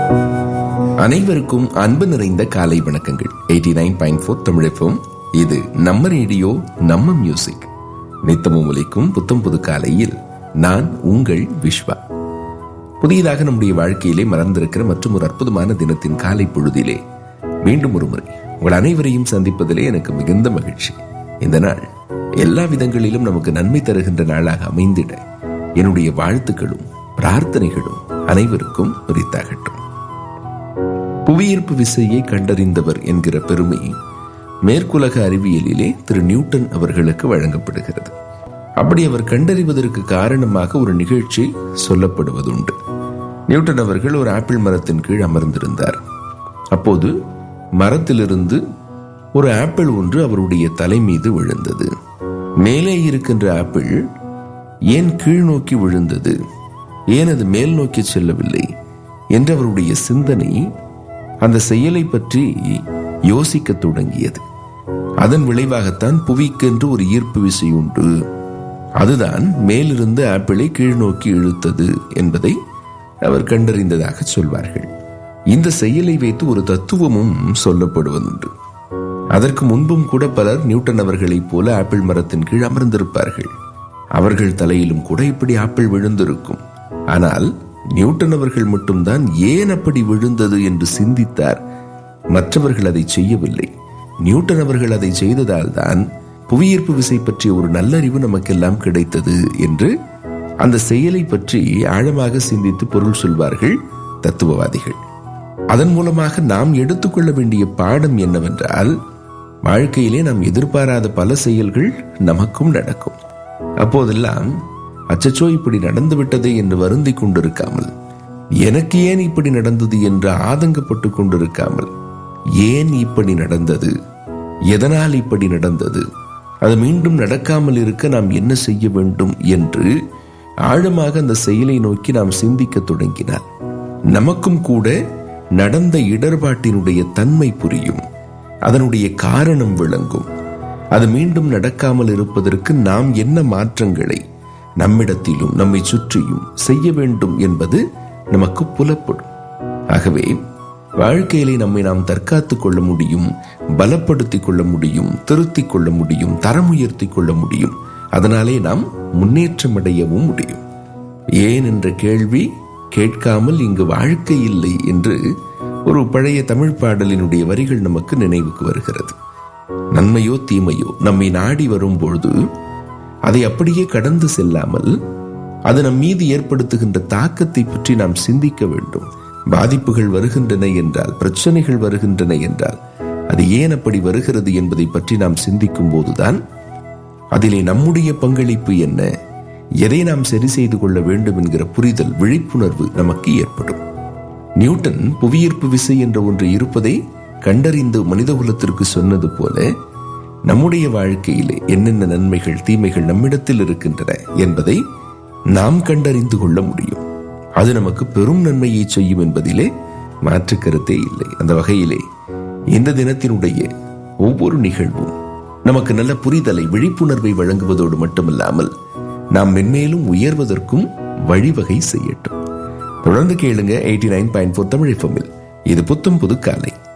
அனைவருக்கும் அன்பு நிறைந்த காலை வணக்கங்கள். 89.4 தமிழ் FM. இது நம்ம ரேடியோ, நம்ம மியூசிக். நித்தமும் ஒலிக்கும் புத்தம் புது காலையில் நான் உங்கள் விஸ்வா. புதியதாக நம்முடைய வாழ்க்கையிலே மறந்திருக்கிற மற்றும் ஒரு அற்புதமான தினத்தின் காலை பொழுதிலே மீண்டும் ஒரு முறை உங்கள் அனைவரையும் சந்திப்பதிலே எனக்கு மிகுந்த மகிழ்ச்சி. இந்த நாள் எல்லா விதங்களிலும் நமக்கு நன்மை தருகின்ற நாளாக அமைந்திட என்னுடைய வாழ்த்துக்களும் பிரார்த்தனைகளும் அனைவருக்கும் உரித்தாகட்டும். புவியீர்ப்பு விசையை கண்டறிந்தவர் என்கிற பெருமை மேற்குலக அறிவியலிலே திரு நியூட்டன் அவர்களுக்கு வழங்கப்படுகிறது. அப்படி அவர் கண்டறிவதற்கு காரணமாக ஒரு நிகழ்ச்சி சொல்லப்படுவதுண்டு. நியூட்டன் அவர்கள் ஒரு ஆப்பிள் மரத்தின் கீழ் அமர்ந்திருந்தார். அப்போது மரத்திலிருந்து ஒரு ஆப்பிள் ஒன்று அவருடைய தலை மீது விழுந்தது. மேலே இருக்கின்ற ஆப்பிள் ஏன் கீழ் நோக்கி விழுந்தது, ஏன் அது மேல் நோக்கி செல்லவில்லை என்று அவருடைய சிந்தனை அந்த செயலை பற்றி யோசிக்க தொடங்கியது. அதன் விளைவாகத்தான் புவிக்கென்று ஒரு ஈர்ப்பு விசை உண்டு, அதுதான் மேலிருந்து ஆப்பிளை கீழ் நோக்கி இழுத்தது என்பதை அவர் கண்டறிந்ததாக சொல்வார்கள். இந்த செயலை வைத்து ஒரு தத்துவமும் சொல்லப்படுவதுண்டு. அதற்கு முன்பும் கூட பலர் நியூட்டன் அவர்களைப் போல ஆப்பிள் மரத்தின் கீழ் அமர்ந்திருப்பார்கள். அவர்கள் தலையிலும் கூட இப்படி ஆப்பிள் விழுந்திருக்கும். ஆனால் நியூட்டன் அவர்கள் மட்டும்தான் ஏன் அப்படி விழுந்தது என்று சிந்தித்தார். மற்றவர்கள் அதை செய்யவில்லை. நியூட்டன் அவர்கள் அதை செய்ததால் தான் புவியீர்ப்பு விசை பற்றிய ஒரு நல்லறிவு நமக்கெல்லாம் கிடைத்தது என்று அந்த செயலை பற்றி ஆழமாக சிந்தித்து பொருள் சொல்வார்கள் தத்துவவாதிகள். அதன் மூலமாக நாம் எடுத்துக்கொள்ள வேண்டிய பாடம் என்னவென்றால், வாழ்க்கையிலே நாம் எதிர்பாராத பல செயல்கள் நமக்கும் நடக்கும். அப்போதெல்லாம் அச்சச்சோ இப்படி நடந்து விட்டதே என்று வருந்தி கொண்டிருக்காமல், எனக்கு ஏன் இப்படி நடந்தது என்று ஆதங்கப்பட்டு கொண்டிருக்காமல், ஏன் இப்படி நடந்தது, எதனால் இப்படி நடந்தது, அது மீண்டும் நடக்காமல் இருக்க நாம் என்ன செய்ய வேண்டும் என்று ஆழமாக அந்த செயலை நோக்கி நாம் சிந்திக்க தொடங்கினால் நமக்கும் கூட நடந்த இடர்பாட்டினுடைய தன்மை புரியும், அதனுடைய காரணம் விளங்கும். அது மீண்டும் நடக்காமல் இருப்பதற்கு நாம் என்ன மாற்றங்களை நம்மிடத்திலும் நம்மை சுற்றியும் செய்ய வேண்டும் என்பது நமக்கு புலப்படும். ஆகவே வாழ்க்கையிலே நம்மை நாம் தற்காத்துக் கொள்ள முடியும், பலப்படுத்திக் கொள்ள முடியும், திருத்திக் கொள்ள முடியும், தரம் உயர்த்திக் கொள்ள முடியும். அதனாலே நாம் முன்னேற்றம் அடையவும் முடியும். ஏன் என்ற கேள்வி கேட்காமல் இங்கு வாழ்க்கை இல்லை என்று ஒரு பழைய தமிழ் பாடலினுடைய வரிகள் நமக்கு நினைவுக்கு வருகிறது. நன்மையோ தீமையோ நம்மை நாடி வரும் பொழுது அதை அப்படியே கடந்து செல்லாமல் அது நம் மீது ஏற்படுத்துகின்ற தாக்கத்தை பற்றி நாம் சிந்திக்க வேண்டும். பாதிப்புகள் வருகின்றன என்றால், பிரச்சனைகள் வருகின்றன என்றால், அது ஏன் அப்படி வருகிறது என்பதை பற்றி நாம் சிந்திக்கும் போதுதான் அதிலே நம்முடைய பங்களிப்பு என்ன, எதை நாம் சரி செய்து கொள்ள வேண்டும் என்கிற புரிதல், விழிப்புணர்வு நமக்கு ஏற்படும். நியூட்டன் புவியீர்ப்பு விசை என்ற ஒன்று இருப்பதை கண்டறிந்து மனிதகுலத்திற்கு சொன்னது போல நம்முடைய வாழ்க்கையிலே என்னென்ன நன்மைகள் தீமைகள் நம்மிடத்தில் இருக்கின்றன என்பதை நாம் கண்டறிந்து கொள்ள முடியும். அது நமக்கு பெரும் நன்மையை செய்யும் என்பதிலே மாற்று கருத்தே இல்லை. அந்த வகையிலே இந்த தினத்தினுடைய ஒவ்வொரு நிகழ்வும் நமக்கு நல்ல புரிதலை, விழிப்புணர்வை வழங்குவதோடு மட்டுமல்லாமல் நாம் மென்மேலும் உயர்வதற்கும் வழிவகை செய்யட்டும். தொடர்ந்து கேளுங்க 89.4 தமிழ் FM. இது புத்தம் புது காலை.